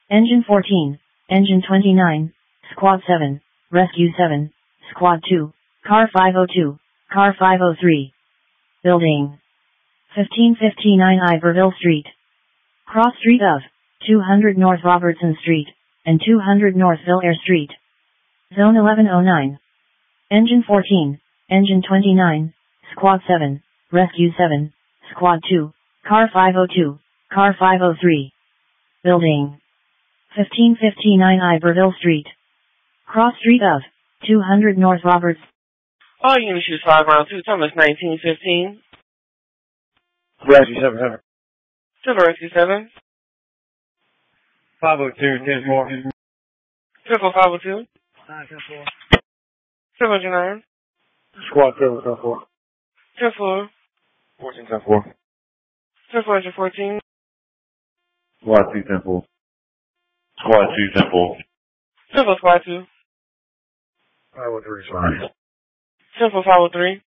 Engine 14, Engine 29, Squad 7, Rescue 7, Squad 2, Car 502, Car 503. Building 1559 Iberville Street. Cross street of 200 North Robertson Street, and 200 North Villaire Street. Zone 1109. Engine 14, Engine 29, Squad 7, Rescue 7, Squad 2, Car 502, Car 503. Building 1559 Iberville Street. Cross street of 200 North Roberts. All units use 5 round 2, Thomas 1915. Rescue 700. Silver Rescue 7. 502, 10-4. Triple 502. 9-10-4. 709. Squad 7, 10-4. 10-4. 14-10-4. 10-414. Squad 2, 10-4. Squad 2, 10-4. 10-4 Squad 2. 503, sorry. 10-4 503.